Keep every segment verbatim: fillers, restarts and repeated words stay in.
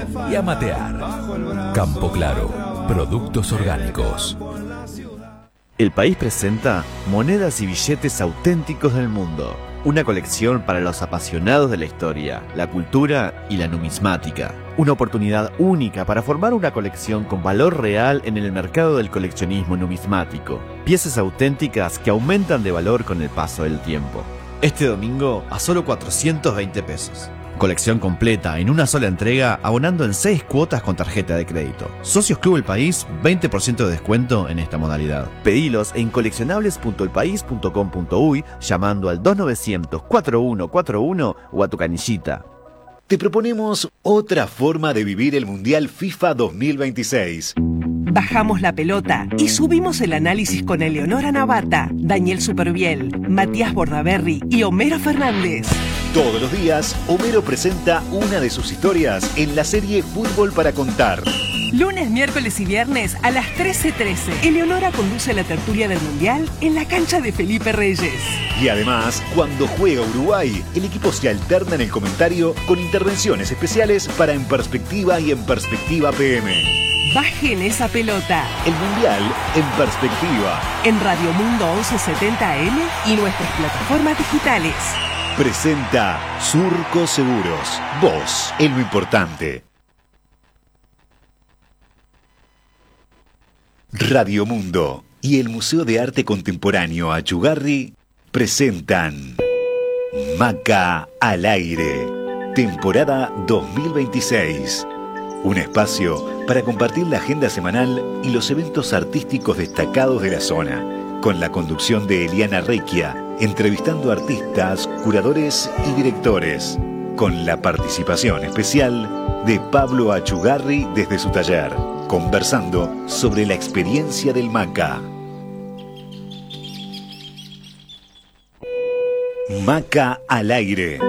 y a matear. Campo Claro, productos orgánicos. El País presenta Monedas y billetes auténticos del mundo. Una colección para los apasionados de la historia, la cultura y la numismática. Una oportunidad única para formar una colección con valor real en el mercado del coleccionismo numismático. Piezas auténticas que aumentan de valor con el paso del tiempo. Este domingo a solo cuatrocientos veinte pesos. Colección completa en una sola entrega, abonando en seis cuotas con tarjeta de crédito. Socios Club El País, veinte por ciento de descuento en esta modalidad. Pedilos en coleccionables punto el país punto com punto uy llamando al dos novecientos, cuarenta y uno cuarenta y uno o a tu canillita. Te proponemos otra forma de vivir el Mundial FIFA dos mil veintiséis. Bajamos la pelota y subimos el análisis con Eleonora Navata, Daniel Superviel, Matías Bordaberry y Homero Fernández. Todos los días, Homero presenta una de sus historias en la serie Fútbol para Contar. Lunes, miércoles y viernes a las trece trece. Eleonora conduce la tertulia del Mundial en la cancha de Felipe Reyes. Y además, cuando juega Uruguay, el equipo se alterna en el comentario con intervenciones especiales para En Perspectiva y En Perspectiva P M. Bajen esa pelota. El Mundial en Perspectiva. En Radio Mundo once setenta A M y nuestras plataformas digitales. Presenta Surco Seguros. Vos, es lo importante. Radio Mundo y el Museo de Arte Contemporáneo Achugarri presentan Maca al Aire, temporada dos mil veintiséis. Un espacio para compartir la agenda semanal y los eventos artísticos destacados de la zona, con la conducción de Eliana Recchia, entrevistando artistas, curadores y directores, con la participación especial de Pablo Achugarri desde su taller, conversando sobre la experiencia del Maca. Maca al Aire.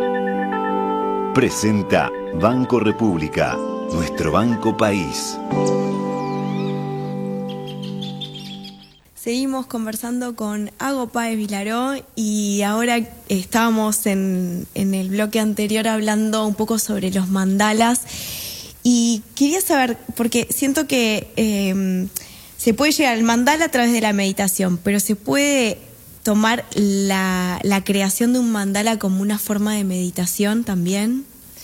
Presenta Banco República, nuestro banco país. Seguimos conversando con Ago Páez Vilaró y ahora estábamos en, en el bloque anterior hablando un poco sobre los mandalas y quería saber, porque siento que eh, se puede llegar al mandala a través de la meditación, pero se puede tomar la, la creación de un mandala como una forma de meditación también.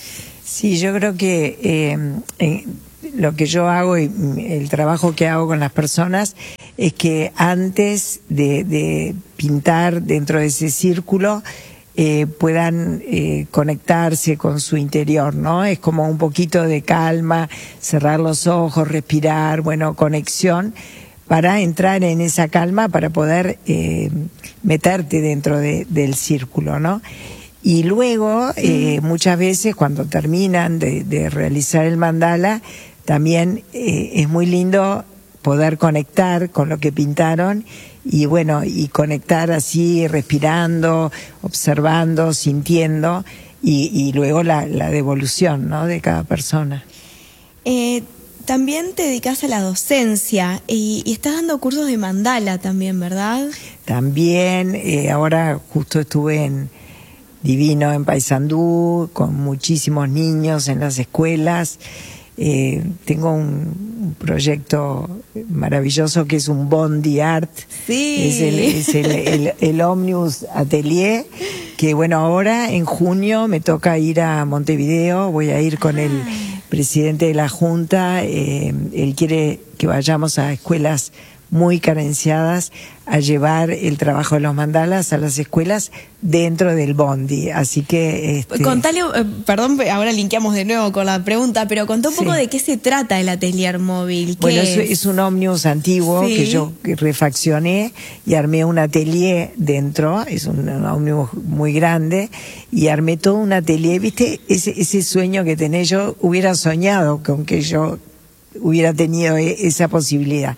Sí, yo creo que eh, eh, lo que yo hago y el trabajo que hago con las personas es que antes de, de pintar dentro de ese círculo eh, puedan eh, conectarse con su interior, ¿no? Es como un poquito de calma, cerrar los ojos, respirar, bueno, conexión, para entrar en esa calma, para poder eh, meterte dentro de, del círculo, ¿no? Y luego, eh, muchas veces cuando terminan de, de realizar el mandala, también eh, es muy lindo poder conectar con lo que pintaron y bueno, y conectar así, respirando, observando, sintiendo y, y luego la, la devolución, ¿no?, de cada persona. Eh, también te dedicas a la docencia y, y estás dando cursos de mandala también, ¿verdad? También, eh, ahora justo estuve en Divino, en Paysandú, con muchísimos niños en las escuelas. Eh, tengo un, un proyecto maravilloso que es un Bondi Art. Sí. Es el, es el, el, el Omnibus Atelier, que bueno, ahora en junio me toca ir a Montevideo, voy a ir con el presidente de la Junta, eh, él quiere que vayamos a escuelas muy carenciadas a llevar el trabajo de los mandalas a las escuelas dentro del Bondi, así que... Este... Contale, eh, perdón, ahora linkeamos de nuevo con la pregunta, pero contá un poco sí. de qué se trata el atelier móvil. Bueno, es? es, es un ómnibus antiguo sí. que yo refaccioné y armé un atelier dentro, es un, un ómnibus muy grande, y armé todo un atelier, ¿viste? Ese, ese sueño que tenés, yo hubiera soñado con que yo hubiera tenido esa posibilidad.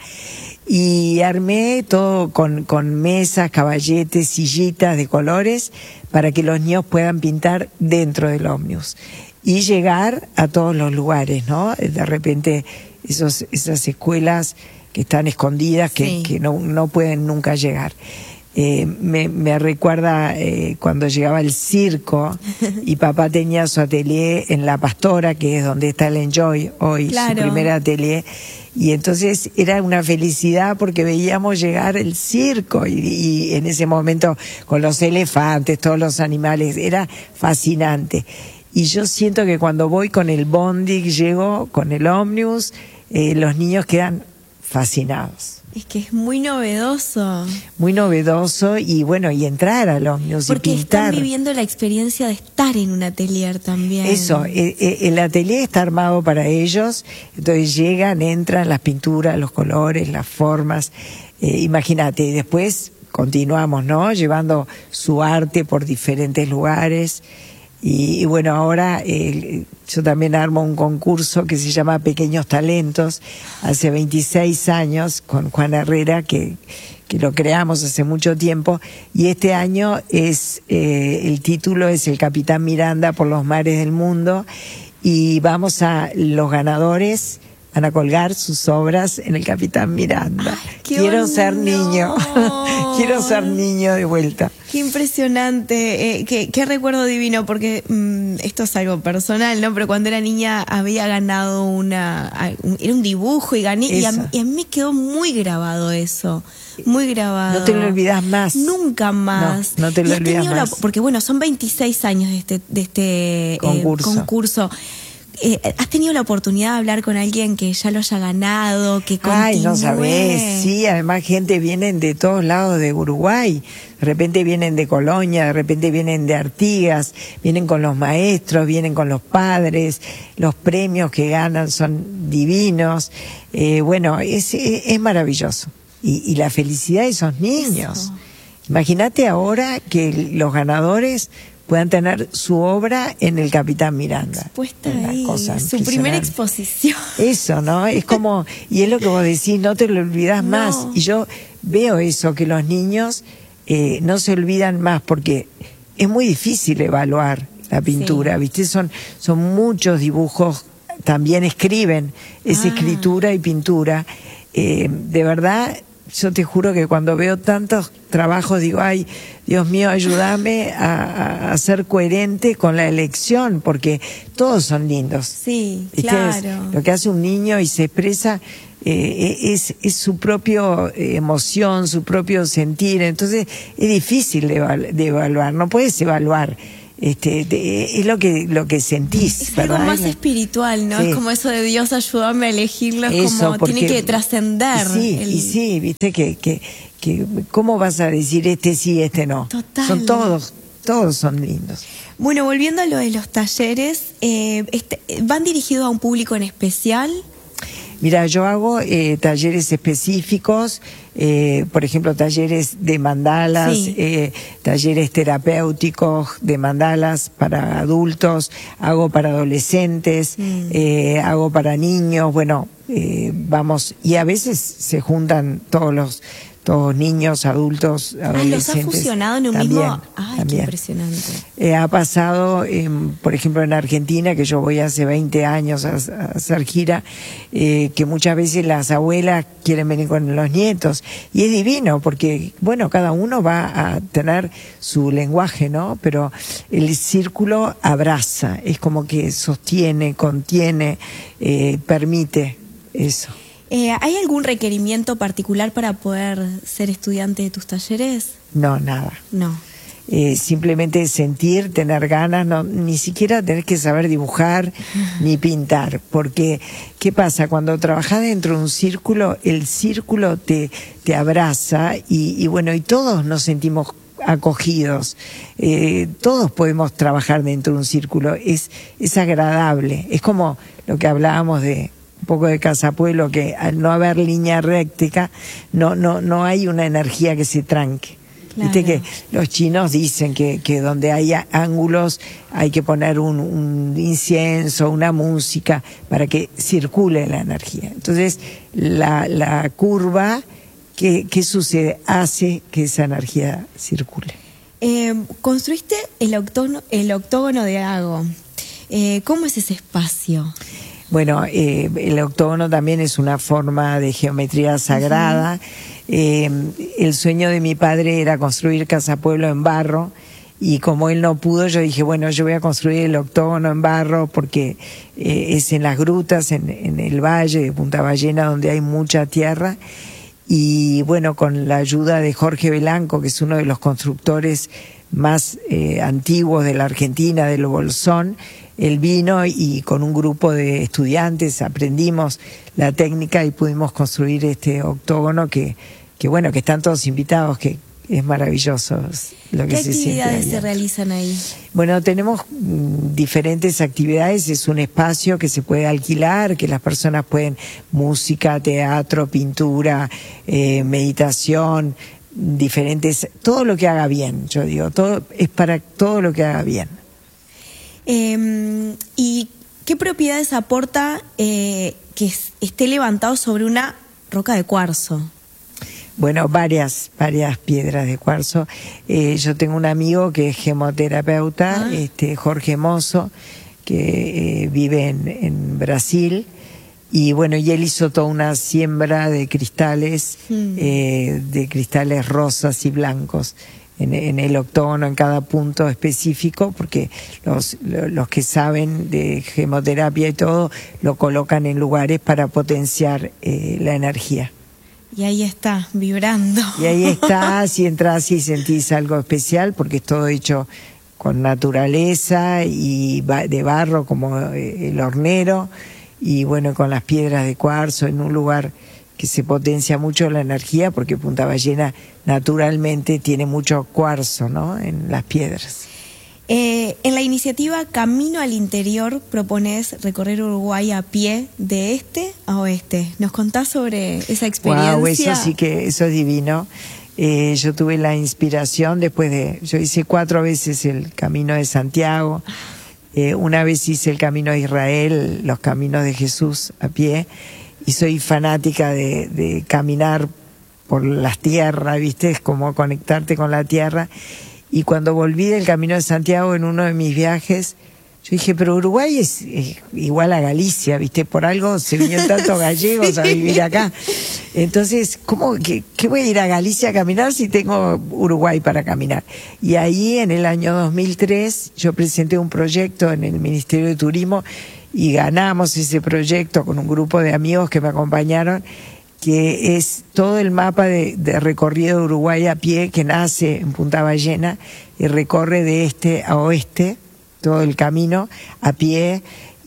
Y armé todo con, con mesas, caballetes, sillitas de colores para que los niños puedan pintar dentro del ómnibus y llegar a todos los lugares, ¿no? De repente esos, esas escuelas que están escondidas, que, sí. que no, no pueden nunca llegar. Eh, me, me recuerda eh, cuando llegaba el circo y papá tenía su atelier en La Pastora, que es donde está el Enjoy hoy, claro. su primer atelier. Y entonces era una felicidad porque veíamos llegar el circo y, y en ese momento con los elefantes, todos los animales, era fascinante. Y yo siento que cuando voy con el bondi, llego con el ómnibus, eh, los niños quedan fascinados. Es que es muy novedoso. Muy novedoso y bueno, y entrar al ómnibus Porque y pintar. están viviendo la experiencia de estar en un atelier también. Eso, eh, eh, el atelier está armado para ellos, entonces llegan, entran las pinturas, los colores, las formas, eh, imagínate, y después continuamos, ¿no? Llevando su arte por diferentes lugares. Y, y bueno, ahora eh, yo también armo un concurso que se llama Pequeños Talentos, hace veintiséis años, con Juan Herrera, que, que lo creamos hace mucho tiempo, y este año es eh, el título es El Capitán Miranda por los mares del mundo, y vamos a los ganadores van a colgar sus obras en el Capitán Miranda. Ay, Quiero honor. ser niño, quiero ser niño de vuelta. Qué impresionante, eh, qué, qué recuerdo divino, porque mmm, esto es algo personal, ¿no? Pero cuando era niña había ganado una, un, era un dibujo y gané, y a, y a mí me quedó muy grabado eso, muy grabado. No te lo olvidas más. Nunca más. No, no te lo olvidas más. La, porque bueno, son veintiséis años de este, de este concurso. Eh, concurso. Eh, ¿Has tenido la oportunidad de hablar con alguien que ya lo haya ganado, que continúe? Ay, no sabés, sí, además gente vienen de todos lados de Uruguay, de repente vienen de Colonia, de repente vienen de Artigas, vienen con los maestros, vienen con los padres, los premios que ganan son divinos, eh, bueno, es, es maravilloso, y, y la felicidad de esos niños. Eso. Imagínate ahora que los ganadores puedan tener su obra en el Capitán Miranda. Expuesta ahí, su primera exposición. Eso, ¿no? Es como, y es lo que vos decís, no te lo olvidás no. más. Y yo veo eso, que los niños eh, no se olvidan más, porque es muy difícil evaluar la pintura, sí. ¿Viste? Son, son muchos dibujos, también escriben, es ah. escritura y pintura. Eh, de verdad, yo te juro que cuando veo tantos trabajos digo, ay, Dios mío, ayúdame a, a ser coherente con la elección, porque todos son lindos. Sí, ¿Viste? claro. Lo que hace un niño y se expresa eh, es, es su propia eh, emoción, su propio sentir, entonces es difícil de, evalu- de evaluar, no puedes evaluar. Este, de, es lo que lo que sentís, es ¿verdad? algo más espiritual, ¿no? Sí. Es como eso de Dios, ayúdame a elegirlo, es eso, como porque, tiene que trascender. Sí, el... y sí, viste que, que, que ¿cómo vas a decir este sí, este no? Total. Son todos, todos son lindos. Bueno, volviendo a lo de los talleres, eh, este, ¿van dirigidos a un público en especial? Mira, yo hago eh, talleres específicos, eh, por ejemplo, talleres de mandalas, sí. eh, talleres terapéuticos de mandalas para adultos, hago para adolescentes, mm. eh, hago para niños, bueno, eh, vamos, y a veces se juntan todos los todos niños, adultos, adolescentes. Ah, ¿los ha fusionado en un también, mismo? Ay, también. Qué impresionante. Eh, ha pasado, eh, por ejemplo, en Argentina, que yo voy hace veinte años a, a hacer gira, eh, que muchas veces las abuelas quieren venir con los nietos. Y es divino, porque, bueno, cada uno va a tener su lenguaje, ¿no? Pero el círculo abraza, es como que sostiene, contiene, eh, permite eso. Eh, ¿Hay algún requerimiento particular para poder ser estudiante de tus talleres? No, nada. No. Eh, simplemente sentir, tener ganas, no, ni siquiera tener que saber dibujar ni pintar, porque ¿qué pasa? Cuando trabajas dentro de un círculo, el círculo te, te abraza y, y bueno, y todos nos sentimos acogidos, eh, todos podemos trabajar dentro de un círculo, es, es agradable, es como lo que hablábamos de un poco de Casapuelo, que al no haber línea recta, no, no, no hay una energía que se tranque. Claro. Viste que los chinos dicen que, que donde hay ángulos hay que poner un, un incienso, una música, para que circule la energía. Entonces, la, la curva, ¿qué, qué sucede? Hace que esa energía circule. Eh, construiste el octógono, el octógono de Ago. Eh, ¿Cómo es ese espacio? Bueno, eh, el octógono también es una forma de geometría sagrada. Uh-huh. Eh, el sueño de mi padre era construir Casa Pueblo en barro, y como él no pudo, yo dije, bueno, yo voy a construir el octógono en barro porque eh, es en las grutas, en, en el valle de Punta Ballena, donde hay mucha tierra. Y bueno, con la ayuda de Jorge Belanco, que es uno de los constructores más eh, antiguos de la Argentina, del Bolsón, él vino y con un grupo de estudiantes aprendimos la técnica y pudimos construir este octógono que, que bueno, que están todos invitados, que es maravilloso lo que ¿Qué se siente. ¿Qué actividades se realizan ahí? Bueno, tenemos mm, diferentes actividades. Es un espacio que se puede alquilar, que las personas pueden música, teatro, pintura, eh, meditación, diferentes, todo lo que haga bien, yo digo, todo es para todo lo que haga bien. Eh, ¿Y qué propiedades aporta eh, que esté levantado sobre una roca de cuarzo? Bueno, varias, varias piedras de cuarzo. Eh, yo tengo un amigo que es gemoterapeuta, ah. este Jorge Mozo, que eh, vive en, en Brasil. Y bueno, y él hizo toda una siembra de cristales, mm. eh, de cristales rosas y blancos en, en el octógono, en cada punto específico, porque los, los que saben de gemoterapia y todo, lo colocan en lugares para potenciar eh, la energía. Y ahí está, vibrando. Y ahí está, si entras y sentís algo especial, porque es todo hecho con naturaleza y de barro, como el hornero, y bueno, con las piedras de cuarzo, en un lugar que se potencia mucho la energía, porque Punta Ballena naturalmente tiene mucho cuarzo, ¿no?, en las piedras. Eh, en la iniciativa Camino al Interior propones recorrer Uruguay a pie de este a oeste. ¿Nos contás sobre esa experiencia? Wow, eso sí que, eso es divino. Eh, yo tuve la inspiración después de, yo hice cuatro veces el Camino de Santiago, eh, una vez hice el Camino de Israel, los Caminos de Jesús a pie, y soy fanática de, de caminar por las tierras, ¿viste? Es como conectarte con la tierra. Y cuando volví del Camino de Santiago en uno de mis viajes, yo dije, pero Uruguay es, es igual a Galicia, ¿viste? Por algo se vinieron tantos gallegos sí. a vivir acá. Entonces, ¿cómo que, que voy a ir a Galicia a caminar si tengo Uruguay para caminar? Y ahí, en el año dos mil tres, yo presenté un proyecto en el Ministerio de Turismo y ganamos ese proyecto con un grupo de amigos que me acompañaron, que es todo el mapa de, de recorrido de Uruguay a pie, que nace en Punta Ballena y recorre de este a oeste, todo el camino a pie,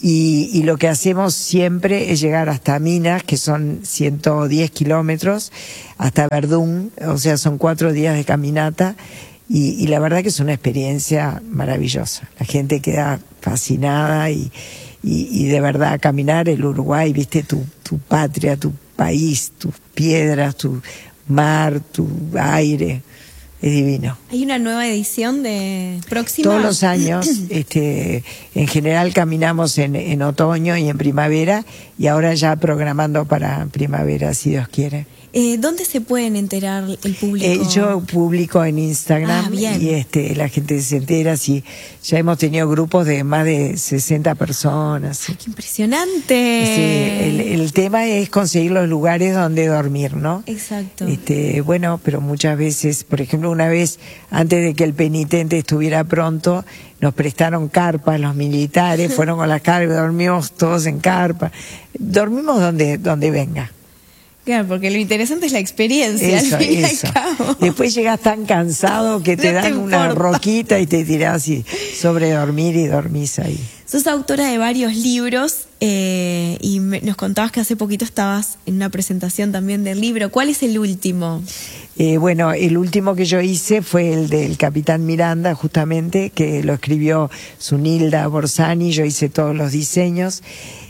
y, y lo que hacemos siempre es llegar hasta Minas, que son ciento diez kilómetros, hasta Verdún, o sea, son cuatro días de caminata, y, y la verdad que es una experiencia maravillosa. La gente queda fascinada y, y, y de verdad caminar el Uruguay, viste, tu, tu patria, tu país, tus piedras, tu mar, tu aire, es divino. ¿Hay una nueva edición de próxima? Todos los años, este, en general caminamos en, en otoño y en primavera, y ahora ya programando para primavera, si Dios quiere. Eh, ¿Dónde se pueden enterar el público? Eh, yo publico en Instagram ah, bien. y este, la gente se entera. Si ya hemos tenido grupos de más de sesenta personas. Ay, ¡qué impresionante! Sí, el, el tema es conseguir los lugares donde dormir, ¿no? Exacto. Este, bueno, pero muchas veces, por ejemplo, una vez antes de que el penitente estuviera pronto, nos prestaron carpas los militares, fueron con las carpas, dormimos todos en carpa. Dormimos donde, donde venga. Claro, porque lo interesante es la experiencia, eso, al fin eso. y al cabo. Después llegas tan cansado que te no dan te una roquita y te tirás y sobre dormir y dormís ahí. Sos autora de varios libros eh, y me, nos contabas que hace poquito estabas en una presentación también del libro. ¿Cuál es el último? Eh, bueno, el último que yo hice fue el del Capitán Miranda, justamente, que lo escribió Zunilda Borsani, yo hice todos los diseños.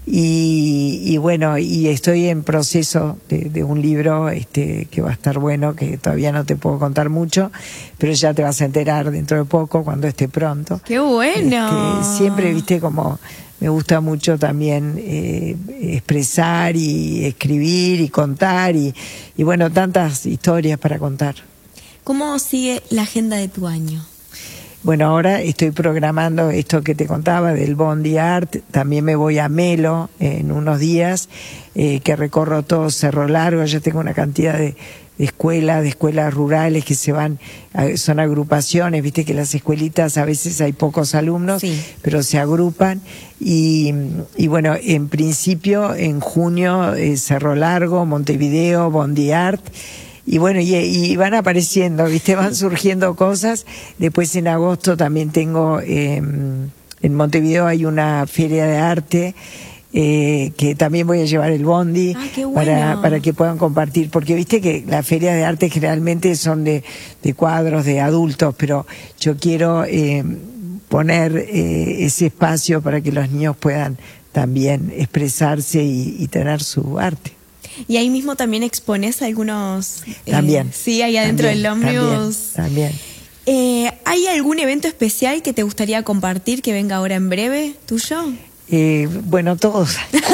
Y, y bueno, y estoy en proceso de, de un libro este que va a estar bueno, que todavía no te puedo contar mucho, pero ya te vas a enterar dentro de poco, cuando esté pronto. ¡Qué bueno! Este, siempre, viste, como me gusta mucho también eh, expresar y escribir y contar, y, y bueno, tantas historias para contar. ¿Cómo sigue la agenda de tu año? Bueno, ahora estoy programando esto que te contaba del Bondi Art. También me voy a Melo en unos días, eh, que recorro todo Cerro Largo. Ya tengo una cantidad de, de escuelas, de escuelas rurales que se van, son agrupaciones, viste que las escuelitas a veces hay pocos alumnos, sí. pero se agrupan y, y bueno, en principio en junio eh, Cerro Largo, Montevideo, Bondi Art. Y bueno, y, y van apareciendo, viste, van surgiendo cosas. Después en agosto también tengo, eh, en Montevideo hay una feria de arte, eh, que también voy a llevar el bondi. Ah, qué bueno. para, para que puedan compartir, porque viste que las ferias de arte generalmente son de, de cuadros de adultos, pero yo quiero eh, poner eh, ese espacio para que los niños puedan también expresarse y, y tener su arte. Y ahí mismo también expones algunos... También. Eh, sí, ahí adentro también, del ómnibus. También. también. Eh, ¿Hay algún evento especial que te gustaría compartir que venga ahora en breve, tuyo? Eh, bueno, todos.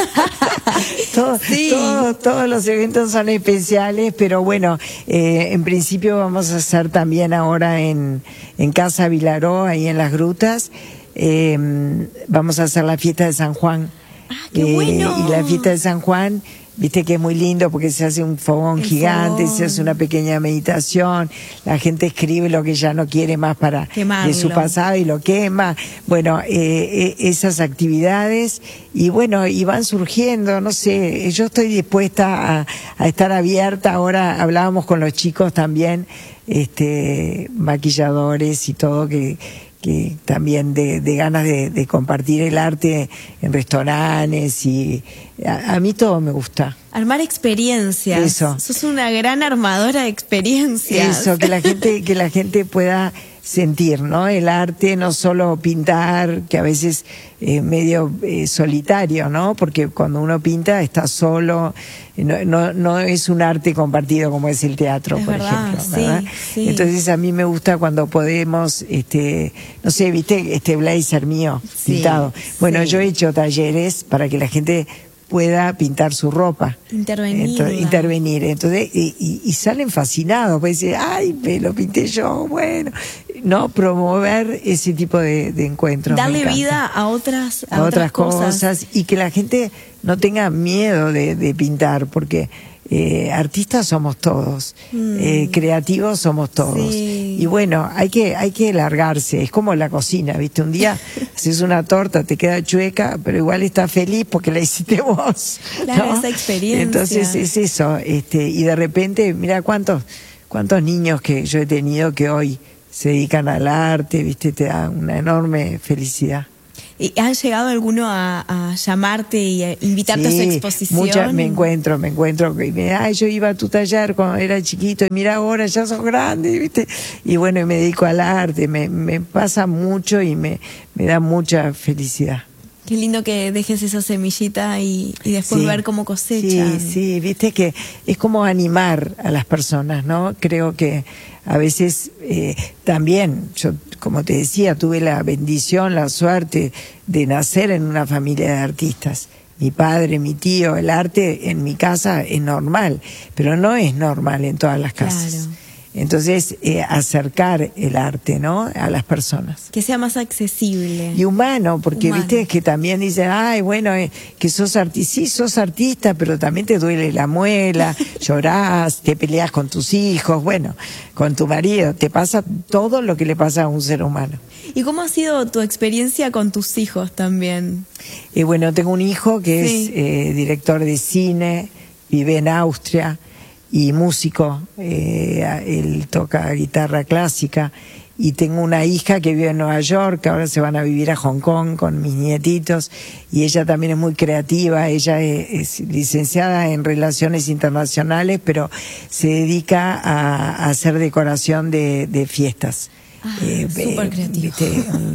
todos, Sí. todos, todos los eventos son especiales, pero bueno, eh, en principio vamos a hacer también ahora en, en Casa Vilaró, ahí en las grutas, eh, vamos a hacer la fiesta de San Juan. Ah, qué Eh, bueno. Y la fiesta de San Juan, viste que es muy lindo porque se hace un fogón El gigante, fogón. se hace una pequeña meditación, la gente escribe lo que ya no quiere más para Quemarlo. de su pasado y lo quema. Bueno, eh, eh, esas actividades y bueno, y van surgiendo, no sé, yo estoy dispuesta a, a estar abierta. Ahora hablábamos con los chicos también, este, maquilladores y todo, que que también de, de ganas de, de compartir el arte en restaurantes y a, a mí todo me gusta. Armar experiencias. Eso. Sos una gran armadora de experiencias. Eso, que la gente, que la gente pueda sentir, ¿no? El arte, no solo pintar, que a veces es medio eh, solitario, ¿no? Porque cuando uno pinta está solo, no, no, no es un arte compartido como es el teatro, Es por verdad, ejemplo, sí, ¿verdad? sí. Entonces a mí me gusta cuando podemos, este, no sé, viste este blazer mío Sí, pintado. Bueno, sí. yo he hecho talleres para que la gente pueda pintar su ropa. Intervenir. Entonces, intervenir. Entonces, y, y, y salen fascinados, pues dicen, ay, me lo pinté yo, bueno. No, promover ese tipo de, de encuentros. me Darle encanta. vida a otras, a a otras otras cosas. cosas. Y que la gente no tenga miedo de, de pintar, porque eh, artistas somos todos, Mm. eh, creativos somos todos. Sí. Y bueno, hay que hay que largarse, es como la cocina, ¿viste? Un día haces una torta, te queda chueca, pero igual estás feliz porque la hiciste vos. Claro, ¿no? esa experiencia. Entonces es eso, este, y de repente, mira cuántos cuántos niños que yo he tenido que hoy se dedican al arte, ¿viste? Te da una enorme felicidad. ¿Y han llegado alguno a, a llamarte y a invitarte Sí, a su exposición? muchas me encuentro, me encuentro que me, ay, yo iba a tu taller cuando era chiquito y mira ahora ya sos grande, ¿viste? Y bueno, y me dedico al arte, me, me pasa mucho y me, me da mucha felicidad. Qué lindo que dejes esa semillita y, y después Sí. ver cómo cosechan. Sí, sí, viste que es como animar a las personas, ¿no? Creo que a veces eh, también, yo como te decía, tuve la bendición, la suerte de nacer en una familia de artistas. Mi padre, mi tío, el arte en mi casa es normal, pero no es normal en todas las casas. Claro. Entonces, eh, acercar el arte, ¿no? A las personas. Que sea más accesible. Y humano, porque Humano. viste que también dicen, ay, bueno, eh, que sos artista, sí, sos artista, pero también te duele la muela, llorás, te peleas con tus hijos, bueno, con tu marido, te pasa todo lo que le pasa a un ser humano. ¿Y cómo ha sido tu experiencia con tus hijos también? Eh, bueno, tengo un hijo que Sí. es eh, director de cine, vive en Austria y músico, eh, él toca guitarra clásica. Y tengo una hija que vive en Nueva York, que ahora se van a vivir a Hong Kong con mis nietitos, y ella también es muy creativa, ella es, es licenciada en Relaciones Internacionales, pero se dedica a, a hacer decoración de, de fiestas. Ah, súper creativo. viste,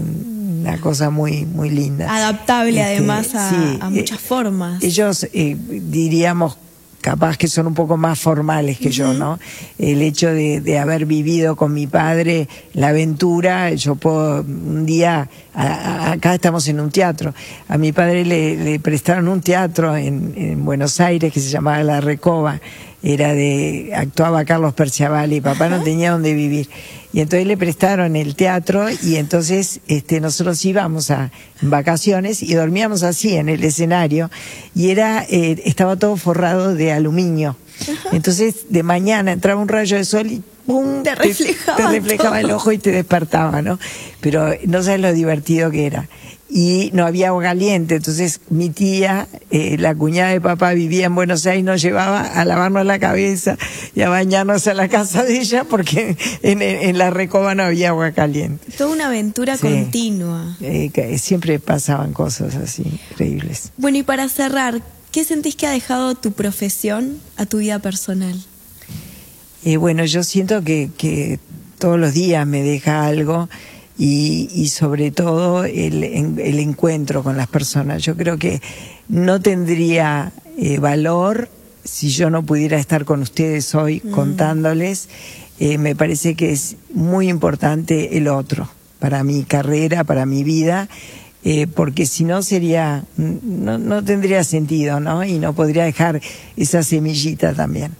un- una cosa muy, muy linda. Adaptable Este, además a, sí, a muchas eh, formas. Ellos, eh, diríamos, capaz que son un poco más formales que yo, ¿no? El hecho de, de haber vivido con mi padre la aventura, yo puedo un día, a, a- acá estamos en un teatro, a mi padre le, le prestaron un teatro en, en Buenos Aires que se llamaba La Recoba, era de, actuaba Carlos Perciavale y papá no tenía dónde vivir. Y entonces le prestaron el teatro y entonces este nosotros íbamos a en vacaciones y dormíamos así en el escenario y era eh, estaba todo forrado de aluminio. Entonces, de mañana entraba un rayo de sol y ¡pum! Te reflejaba, te, te reflejaba todo. el ojo y te despertaba, ¿no? Pero no sabes lo divertido que era. Y no había agua caliente, entonces mi tía, eh, la cuñada de papá, vivía en Buenos Aires, nos llevaba a lavarnos la cabeza y a bañarnos a la casa de ella porque en, en, en la Recoba no había agua caliente. Toda una aventura Sí. continua. Eh, que siempre pasaban cosas así increíbles. Bueno, y para cerrar, ¿qué sentís que ha dejado tu profesión a tu vida personal? Eh, bueno, yo siento que, que todos los días me deja algo. Y, y sobre todo el, el encuentro con las personas. Yo creo que no tendría eh, valor si yo no pudiera estar con ustedes hoy mm. contándoles. Eh, me parece que es muy importante el otro para mi carrera, para mi vida, eh, porque si no sería, no, no tendría sentido, ¿no? Y no podría dejar esa semillita también.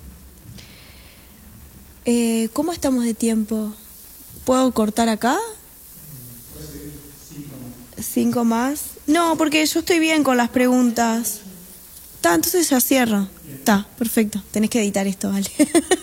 Eh, ¿Cómo estamos de tiempo? ¿Puedo cortar acá? Cinco más. No, porque yo estoy bien con las preguntas. Está, entonces ya cierro. Está, perfecto. Tenés que editar esto, vale.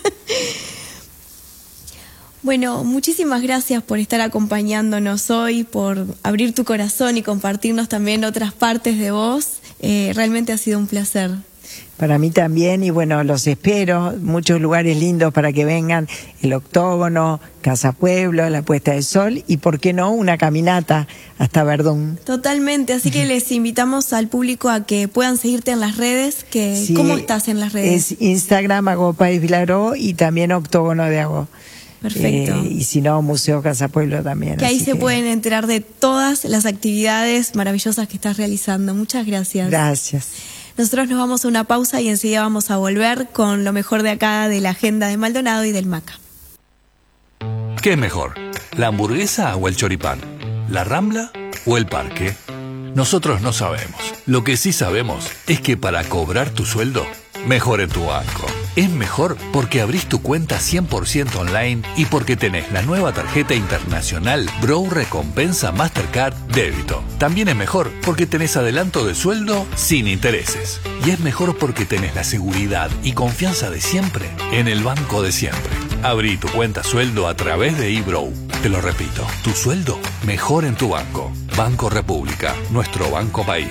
Bueno, muchísimas gracias por estar acompañándonos hoy, por abrir tu corazón y compartirnos también otras partes de vos. Eh, realmente ha sido un placer. Para mí también, y bueno, los espero, muchos lugares lindos para que vengan, el Octógono, Casa Pueblo, la Puesta de Sol, y por qué no, una caminata hasta Verdún. Totalmente, así que les invitamos al público a que puedan seguirte en las redes. Que, Sí, ¿cómo estás en las redes? Es Instagram, Ago Páez Vilaró, y también Octógono de Ago. Perfecto. Eh, y si no, Museo Casa Pueblo también. Que ahí así se que pueden enterar de todas las actividades maravillosas que estás realizando. Muchas gracias. Gracias. Nosotros nos vamos a una pausa y enseguida vamos a volver con lo mejor de acá de la agenda de Maldonado y del Maca. ¿Qué es mejor? ¿La hamburguesa o el choripán? ¿La Rambla o el parque? Nosotros no sabemos. Lo que sí sabemos es que para cobrar tu sueldo, mejor en tu banco. Es mejor porque abrís tu cuenta cien por ciento online y porque tenés la nueva tarjeta internacional Brow Recompensa Mastercard Débito. También es mejor porque tenés adelanto de sueldo sin intereses. Y es mejor porque tenés la seguridad y confianza de siempre en el banco de siempre. Abrí tu cuenta sueldo a través de eBrow. Te lo repito, tu sueldo mejor en tu banco. Banco República, nuestro banco país.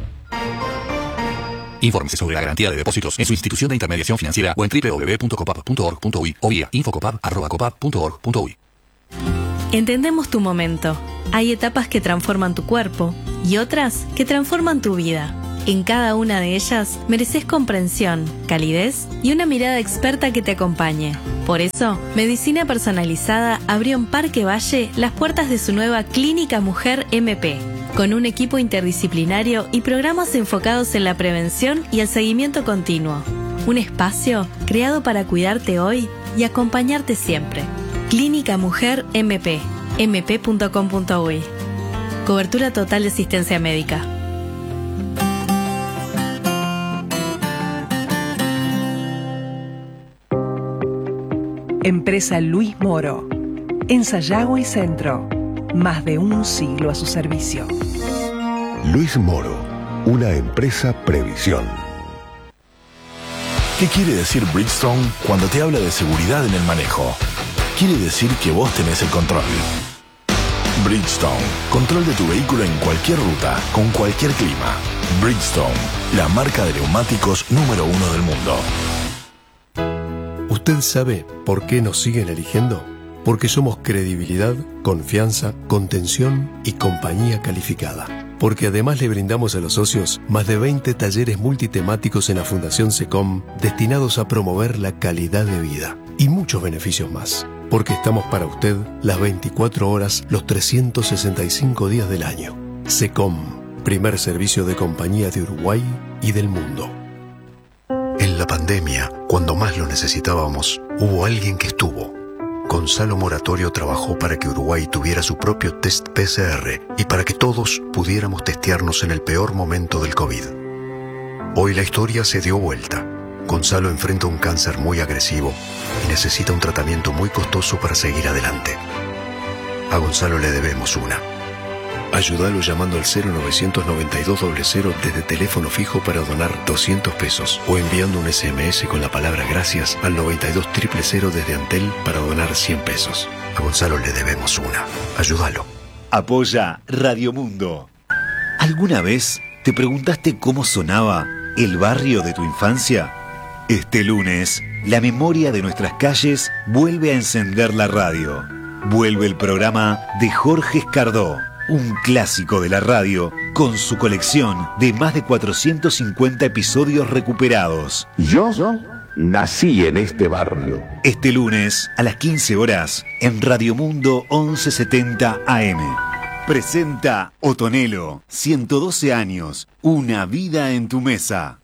Infórmese sobre la garantía de depósitos en su institución de intermediación financiera o en doble u doble u doble u punto copap punto org punto uy o vía infocopap arroba copap punto org punto uy. Entendemos tu momento. Hay etapas que transforman tu cuerpo y otras que transforman tu vida. En cada una de ellas mereces comprensión, calidez y una mirada experta que te acompañe. Por eso, Medicina Personalizada abrió en Parque Valle las puertas de su nueva Clínica Mujer M P, con un equipo interdisciplinario y programas enfocados en la prevención y el seguimiento continuo. Un espacio creado para cuidarte hoy y acompañarte siempre. Clínica Mujer M P, m p punto com punto uy. Cobertura total de asistencia médica. Empresa Luis Moro. En Sayago y Centro. Más de un siglo a su servicio. Luis Moro, una empresa Previsión. ¿Qué quiere decir Bridgestone cuando te habla de seguridad en el manejo? Quiere decir que vos tenés el control. Bridgestone, control de tu vehículo en cualquier ruta, con cualquier clima. Bridgestone, la marca de neumáticos número uno del mundo. ¿Usted sabe por qué nos siguen eligiendo? Porque somos credibilidad, confianza, contención y compañía calificada. Porque además le brindamos a los socios más de veinte talleres multitemáticos en la Fundación SECOM destinados a promover la calidad de vida y muchos beneficios más. Porque estamos para usted las veinticuatro horas, los trescientos sesenta y cinco días del año. SECOM, primer servicio de compañía de Uruguay y del mundo. En la pandemia, cuando más lo necesitábamos, hubo alguien que estuvo. Gonzalo Moratorio trabajó para que Uruguay tuviera su propio test P C R y para que todos pudiéramos testearnos en el peor momento del COVID. Hoy la historia se dio vuelta. Gonzalo enfrenta un cáncer muy agresivo y necesita un tratamiento muy costoso para seguir adelante. A Gonzalo le debemos una. Ayúdalo llamando al cero novecientos noventa y dos cero cero desde teléfono fijo para donar doscientos pesos o enviando un ese eme ese con la palabra gracias al noventa y dos cero cero cero desde Antel para donar cien pesos. A Gonzalo le debemos una. Ayúdalo. Apoya Radio Mundo. ¿Alguna vez te preguntaste cómo sonaba el barrio de tu infancia? Este lunes, la memoria de nuestras calles vuelve a encender la radio. Vuelve el programa de Jorge Escardó, un clásico de la radio con su colección de más de cuatrocientos cincuenta episodios recuperados. Yo nací en este barrio. Este lunes a las quince horas en Radio Mundo once setenta A M. Presenta Otonelo, ciento doce años, una vida en tu mesa.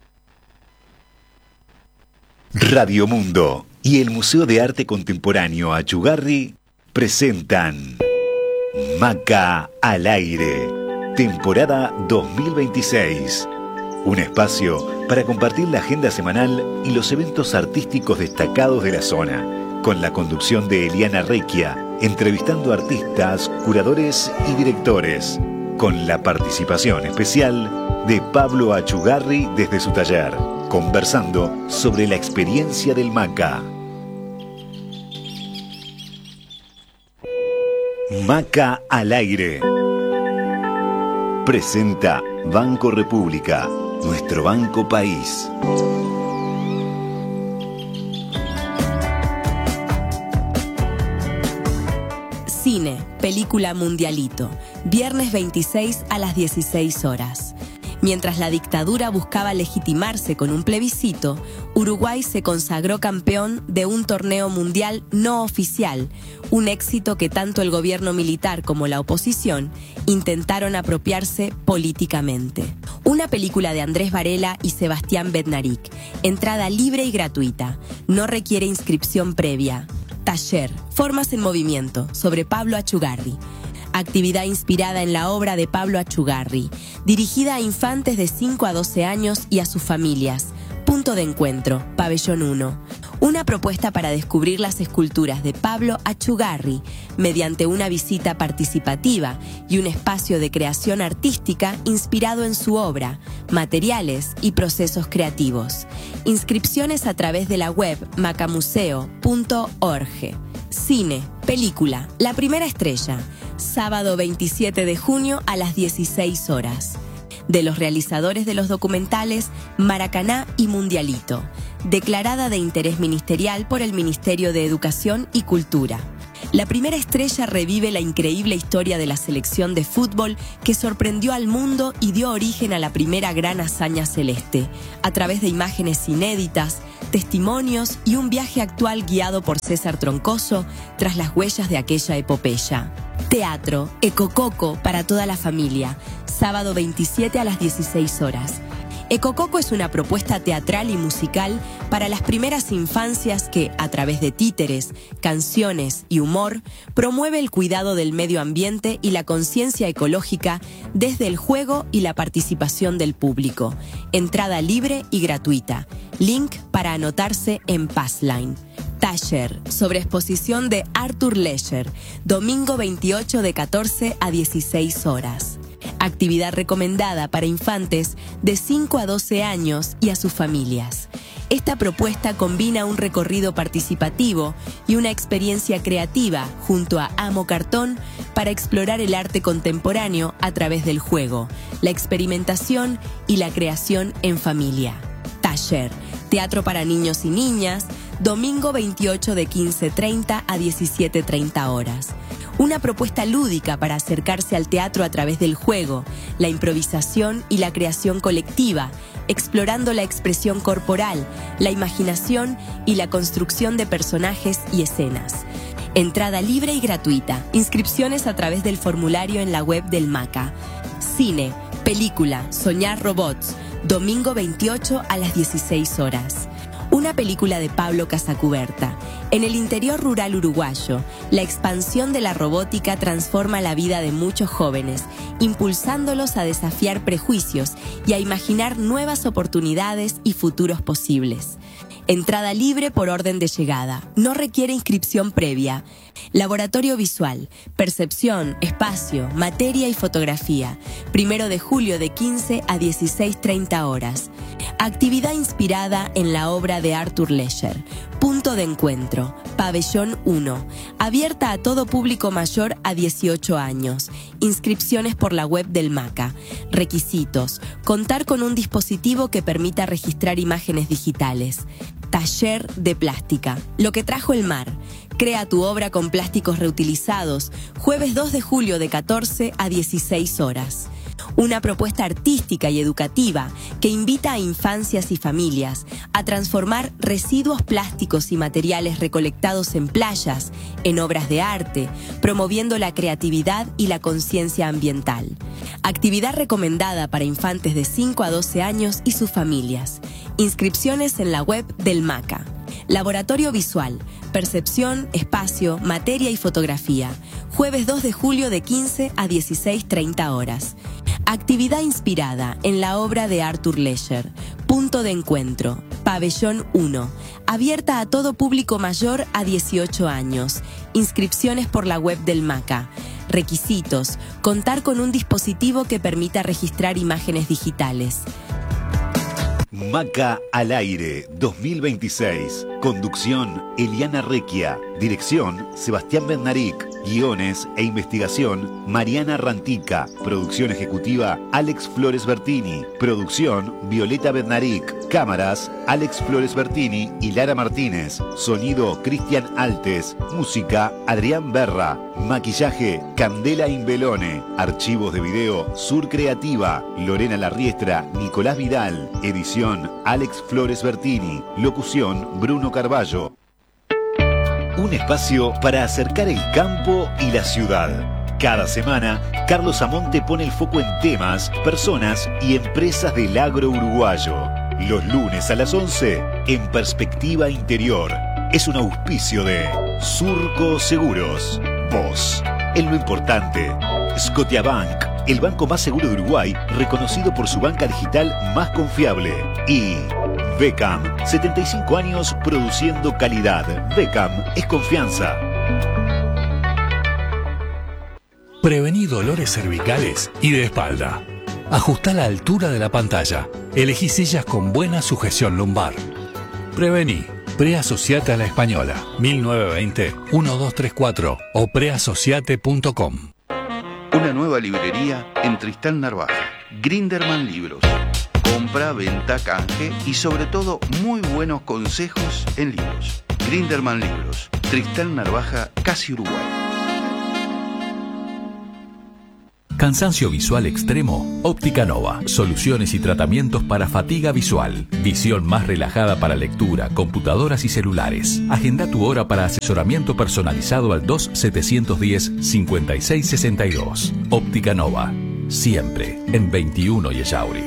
Radio Mundo y el Museo de Arte Contemporáneo Achugarri presentan Maca al Aire, temporada dos mil veintiséis. Un espacio para compartir la agenda semanal y los eventos artísticos destacados de la zona, con la conducción de Eliana Recchia, entrevistando artistas, curadores y directores, con la participación especial de Pablo Achugarri desde su taller, conversando sobre la experiencia del Maca. Maca al Aire. Presenta Banco República, nuestro banco país. Cine, película Mundialito, viernes veintiséis a las dieciséis horas. Mientras la dictadura buscaba legitimarse con un plebiscito, Uruguay se consagró campeón de un torneo mundial no oficial, un éxito que tanto el gobierno militar como la oposición intentaron apropiarse políticamente. Una película de Andrés Varela y Sebastián Bednarik, entrada libre y gratuita, no requiere inscripción previa. Taller, Formas en Movimiento, sobre Pablo Achugarri. Actividad inspirada en la obra de Pablo Achugarri, dirigida a infantes de cinco a doce años y a sus familias. Punto de encuentro, Pabellón uno. Una propuesta para descubrir las esculturas de Pablo Achugarri mediante una visita participativa y un espacio de creación artística inspirado en su obra, materiales y procesos creativos. Inscripciones a través de la web macamuseo punto org. Cine, película, La Primera Estrella, sábado veintisiete de junio a las dieciséis horas. De los realizadores de los documentales Maracaná y Mundialito, declarada de interés ministerial por el Ministerio de Educación y Cultura. La Primera Estrella revive la increíble historia de la selección de fútbol que sorprendió al mundo y dio origen a la primera gran hazaña celeste, a través de imágenes inéditas, testimonios y un viaje actual guiado por César Troncoso tras las huellas de aquella epopeya. Teatro, Ecococo para toda la familia, sábado veintisiete a las dieciséis horas. Ecococo es una propuesta teatral y musical para las primeras infancias que, a través de títeres, canciones y humor, promueve el cuidado del medio ambiente y la conciencia ecológica desde el juego y la participación del público. Entrada libre y gratuita. Link para anotarse en Passline. Taller, sobre exposición de Arthur Lesher, domingo veintiocho de catorce a dieciséis horas. Actividad recomendada para infantes de cinco a doce años y a sus familias. Esta propuesta combina un recorrido participativo y una experiencia creativa junto a Amo Cartón para explorar el arte contemporáneo a través del juego, la experimentación y la creación en familia. Taller, teatro para niños y niñas, domingo veintiocho de quince treinta a diecisiete treinta horas. Una propuesta lúdica para acercarse al teatro a través del juego, la improvisación y la creación colectiva, explorando la expresión corporal, la imaginación y la construcción de personajes y escenas. Entrada libre y gratuita. Inscripciones a través del formulario en la web del Maca. Cine, película, Soñar Robots, domingo veintiocho a las dieciséis horas. Una película de Pablo Casacuberta. En el interior rural uruguayo, la expansión de la robótica transforma la vida de muchos jóvenes, impulsándolos a desafiar prejuicios y a imaginar nuevas oportunidades y futuros posibles. Entrada libre por orden de llegada. No requiere inscripción previa. Laboratorio visual, percepción, espacio, materia y fotografía. Primero de julio de quince a dieciséis treinta horas. Actividad inspirada en la obra de Arthur Leger. Punto de encuentro, Pabellón uno. Abierta a todo público mayor a dieciocho años. Inscripciones por la web del MACA. Requisitos: contar con un dispositivo que permita registrar imágenes digitales. Taller de plástica. Lo que trajo el mar. Crea tu obra con plásticos reutilizados. Jueves dos de julio de catorce a dieciséis horas. Una propuesta artística y educativa que invita a infancias y familias a transformar residuos plásticos y materiales recolectados en playas en obras de arte, promoviendo la creatividad y la conciencia ambiental. Actividad recomendada para infantes de cinco a doce años y sus familias. Inscripciones en la web del MACA. Laboratorio visual, percepción, espacio, materia y fotografía. Jueves dos de julio de quince a dieciséis treinta horas. Actividad inspirada en la obra de Arthur Leger. Punto de encuentro, Pabellón uno. Abierta a todo público mayor a dieciocho años. Inscripciones por la web del MACA. Requisitos: contar con un dispositivo que permita registrar imágenes digitales. Maca al aire dos mil veintiséis. Conducción: Eliana Recchia. Dirección: Sebastián Bednaric. Guiones e investigación: Mariana Rantica. Producción ejecutiva: Alex Flores Bertini. Producción: Violeta Bednaric. Cámaras: Alex Flores Bertini y Lara Martínez. Sonido: Cristian Altes. Música: Adrián Berra. Maquillaje: Candela Imbelone. Archivos de video: Sur Creativa. Lorena Larriestra, Nicolás Vidal. Edición: Alex Flores Bertini. Locución: Bruno Carballo. Un espacio para acercar el campo y la ciudad. Cada semana, Carlos Amonte pone el foco en temas, personas y empresas del agro uruguayo. Los lunes a las once, en Perspectiva Interior. Es un auspicio de Surco Seguros. Vos, en lo importante. Scotiabank, el banco más seguro de Uruguay, reconocido por su banca digital más confiable. Y Beckham, setenta y cinco años produciendo calidad. Beckham es confianza. Prevení dolores cervicales y de espalda. Ajustá la altura de la pantalla. Elegí sillas con buena sujeción lumbar. Prevení. Preasociate a la Española. mil novecientos veinte, doce treinta y cuatro o preasociate punto com. Una nueva librería en Tristán Narvaja. Grinderman Libros. Compra, venta, canje y sobre todo muy buenos consejos en libros. Grinderman Libros. Tristán Narvaja, casi Uruguay. Cansancio visual extremo, Óptica Nova. Soluciones y tratamientos para fatiga visual. Visión más relajada para lectura, computadoras y celulares. Agenda tu hora para asesoramiento personalizado al dos setecientos diez, cincuenta y seis sesenta y dos. Óptica Nova. Siempre en veintiuno y Ellauri.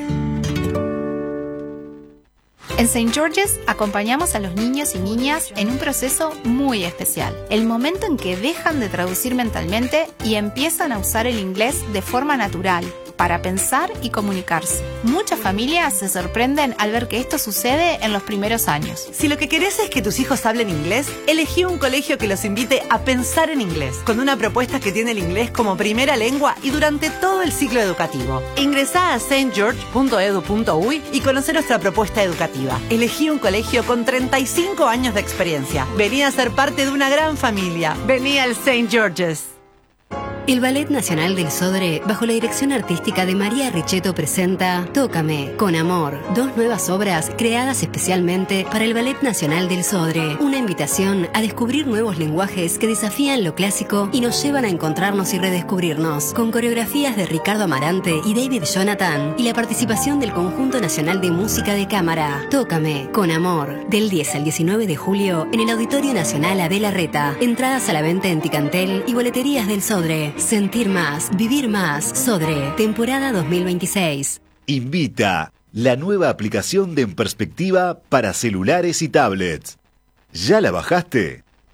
En Saint George's acompañamos a los niños y niñas en un proceso muy especial. El momento en que dejan de traducir mentalmente y empiezan a usar el inglés de forma natural, para pensar y comunicarse. Muchas familias se sorprenden al ver que esto sucede en los primeros años. Si lo que querés es que tus hijos hablen inglés, elegí un colegio que los invite a pensar en inglés, con una propuesta que tiene el inglés como primera lengua y durante todo el ciclo educativo. Ingresá a saint george punto edu punto uy y conoce nuestra propuesta educativa. Elegí un colegio con treinta y cinco años de experiencia. Vení a ser parte de una gran familia. Vení al Saint George's. El Ballet Nacional del Sodre, bajo la dirección artística de María Richetto, presenta Tócame, con amor, dos nuevas obras creadas especialmente para el Ballet Nacional del Sodre. Una invitación a descubrir nuevos lenguajes que desafían lo clásico y nos llevan a encontrarnos y redescubrirnos, con coreografías de Ricardo Amarante y David Jonathan, y la participación del Conjunto Nacional de Música de Cámara. Tócame, con amor, del diez al diecinueve de julio en el Auditorio Nacional Abel Arreta. Entradas a la venta en Ticantel y boleterías del Sodre. Sentir más, vivir más. Sodre, temporada dos mil veintiséis. Invita la nueva aplicación de En Perspectiva para celulares y tablets. ¿Ya la bajaste?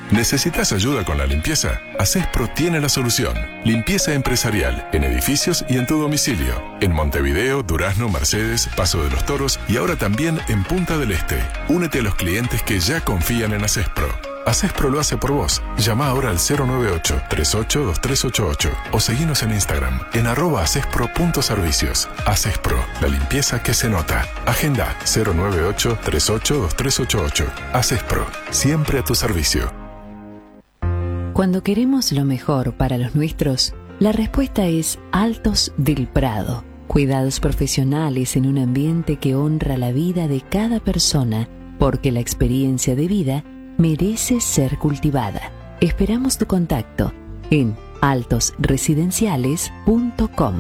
¿Necesitas ayuda con la limpieza? Asespro tiene la solución. Limpieza empresarial, en edificios y en tu domicilio. En Montevideo, Durazno, Mercedes, Paso de los Toros y ahora también en Punta del Este. Únete a los clientes que ya confían en Asespro. Asespro lo hace por vos. Llama ahora al cero nueve ocho, tres ocho dos tres ocho ocho o seguinos en Instagram en arroba asespro.servicios. Asespro, la limpieza que se nota. Agenda cero nueve ocho, tres ocho dos tres ocho ocho. Asespro, siempre a tu servicio. Cuando queremos lo mejor para los nuestros, la respuesta es Altos del Prado. Cuidados profesionales en un ambiente que honra la vida de cada persona, porque la experiencia de vida merece ser cultivada. Esperamos tu contacto en altos residenciales punto com.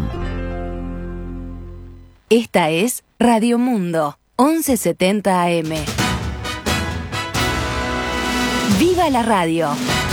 Esta es Radio Mundo, once setenta A M. ¡Viva la radio!